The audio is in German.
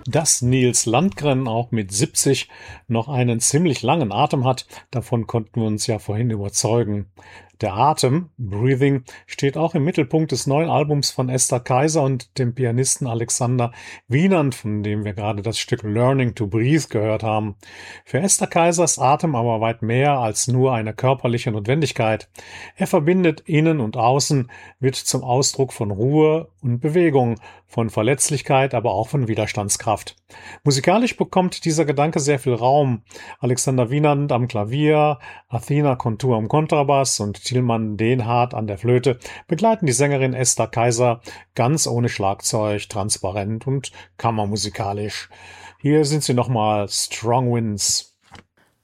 Dass Nils Landgren auch mit 70 noch einen ziemlich langen Atem hat, davon konnten wir uns ja vorhin überzeugen. Der Atem, Breathing, steht auch im Mittelpunkt des neuen Albums von Esther Kaiser und dem Pianisten Alexander Wienand, von dem wir gerade das Stück Learning to Breathe gehört haben. Für Esther Kaiser ist Atem aber weit mehr als nur eine körperliche Notwendigkeit. Er verbindet Innen und Außen, wird zum Ausdruck von Ruhe und Bewegung, von Verletzlichkeit, aber auch von Widerstandskraft. Musikalisch bekommt dieser Gedanke sehr viel Raum. Alexander Wienand am Klavier, Athena Kontur am Kontrabass und Tilman Denhardt an der Flöte begleiten die Sängerin Esther Kaiser ganz ohne Schlagzeug, transparent und kammermusikalisch. Hier sind sie nochmal Strong Winds.